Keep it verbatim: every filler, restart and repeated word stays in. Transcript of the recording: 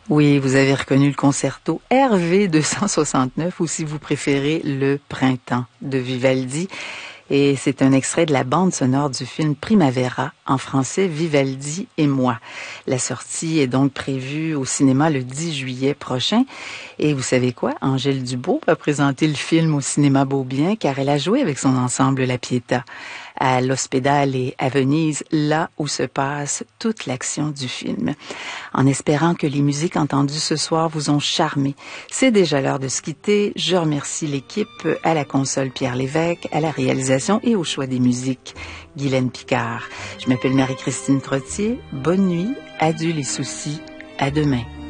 Oui, vous avez reconnu le concerto R V deux cent soixante-neuf ou si vous préférez le Printemps de Vivaldi. Et c'est un extrait de la bande sonore du film Primavera, en français Vivaldi et moi. La sortie est donc prévue au cinéma le dix juillet prochain. Et vous savez quoi? Angèle Dubos a présenté le film au cinéma Beaubien car elle a joué avec son ensemble La Pietà à l'Ospedale et à Venise, là où se passe toute l'action du film. En espérant que les musiques entendues ce soir vous ont charmé. C'est déjà l'heure de se quitter. Je remercie l'équipe à la console Pierre Lévesque, à la réalisation et au choix des musiques Guylaine Picard. Je m'appelle Marie-Christine Trottier. Bonne nuit, adieu les soucis, à demain.